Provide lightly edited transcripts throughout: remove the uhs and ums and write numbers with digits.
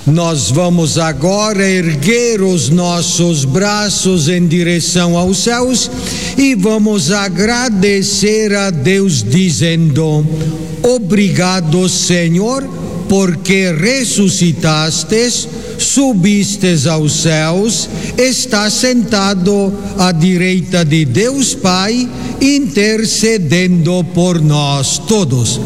Nós vamos agora erguer os nossos braços em direção aos céus e vamos agradecer a Deus dizendo: obrigado, Senhor, porque ressuscitastes, subistes aos céus, está sentado à direita de Deus Pai, intercedendo por nós todos.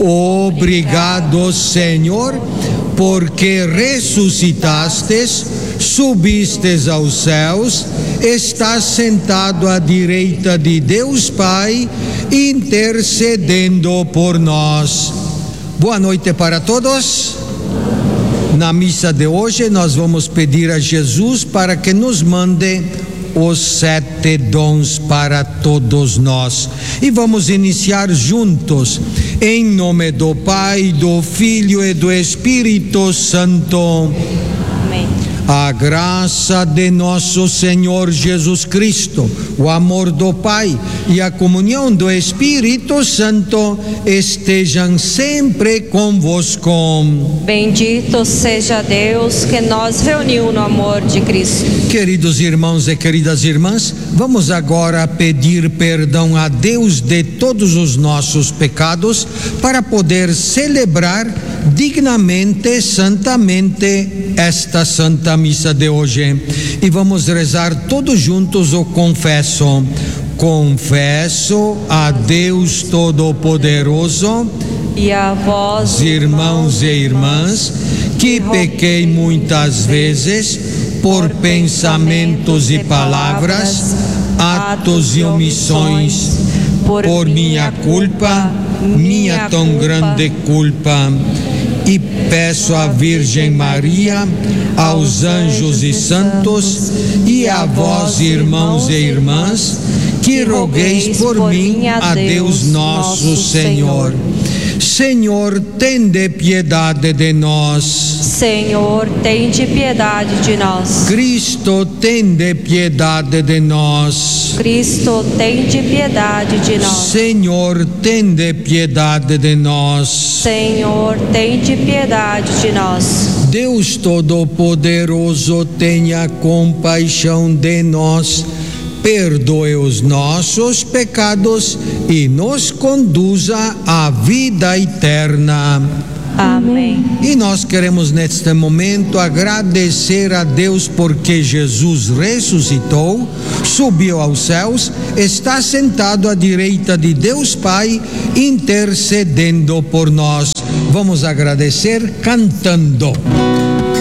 Obrigado, Senhor, porque ressuscitastes, subistes aos céus, está sentado à direita de Deus Pai, intercedendo por nós. Boa noite para todos. Na missa de hoje nós vamos pedir a Jesus para que nos mande os 7 dons para todos nós. E vamos iniciar juntos, em nome do Pai, do Filho e do Espírito Santo. Amém. A graça de nosso Senhor Jesus Cristo, o amor do Pai e a comunhão do Espírito Santo estejam sempre convosco. Bendito seja Deus que nos reuniu no amor de Cristo. Queridos irmãos e queridas irmãs, vamos agora pedir perdão a Deus de todos os nossos pecados para poder celebrar dignamente, santamente esta Santa Missa de hoje. E vamos rezar todos juntos o confesso. Confesso a Deus Todo-Poderoso E a vós, irmãos e irmãs, que pequei muitas vezes por pensamentos e palavras, atos e omissões, por minha culpa, minha tão grande culpa. E peço à Virgem Maria, aos anjos e santos, e a vós, irmãos e irmãs, que rogueis por mim a Deus nosso Senhor. Senhor, tende piedade de nós. Senhor, tende piedade de nós. Cristo, tende piedade de nós. Cristo, tende piedade de nós. Senhor, tende piedade de nós. Senhor, tende piedade de nós. Deus Todo-Poderoso, tenha compaixão de nós, perdoe os nossos pecados e nos conduza à vida eterna. Amém. E nós queremos neste momento agradecer a Deus porque Jesus ressuscitou, subiu aos céus, está sentado à direita de Deus Pai, intercedendo por nós. Vamos agradecer cantando.